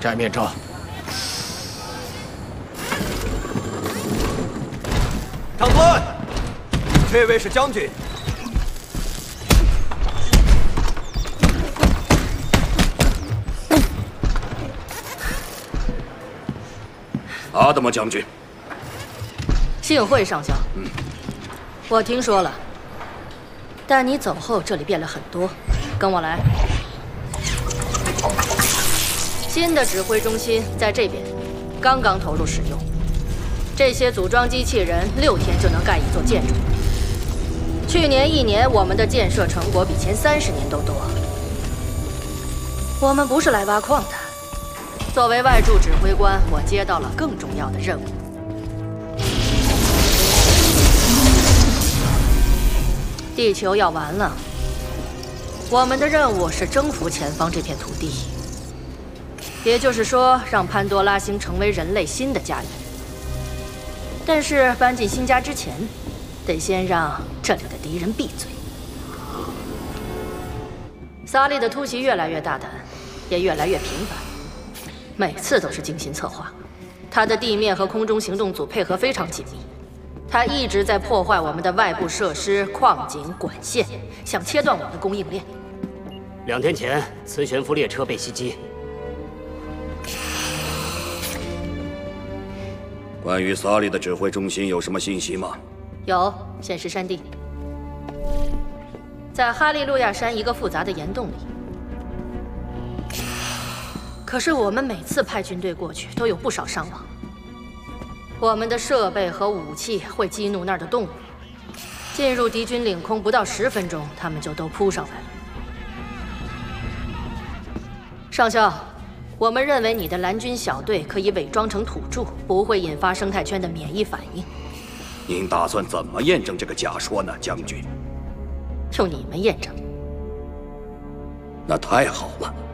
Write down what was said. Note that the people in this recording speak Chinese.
摘面罩。 长官，这位是将军。 阿德莫将军， 幸会上校。我听说了，但你走后这里变了很多，跟我来。新的指挥中心在这边，刚刚投入使用。这些组装机器人6天就能盖一座建筑。去年1年，我们的建设成果比前30年都多。我们不是来挖矿的。作为外驻指挥官，我接到了更重要的任务。地球要完了，我们的任务是征服前方这片土地，也就是说，让潘多拉星成为人类新的家园。但是搬进新家之前，得先让这里的敌人闭嘴。萨利的突袭越来越大胆，也越来越频繁。每次都是精心策划，他的地面和空中行动组配合非常紧密。他一直在破坏我们的外部设施、矿井、管线，想切断我们的供应链。 2天前，磁悬浮列车被袭击。 关于萨利的指挥中心有什么信息吗？ 有，现实山地，在哈利路亚山一个复杂的岩洞里。可是我们每次派军队过去，都有不少伤亡。我们的设备和武器会激怒那儿的动物。进入敌军领空不到10分钟，他们就都扑上来了。上校，我们认为你的蓝军小队可以伪装成土著，不会引发生态圈的免疫反应。 您打算怎么验证这个假说呢，将军？ 用你们验证。 那太好了。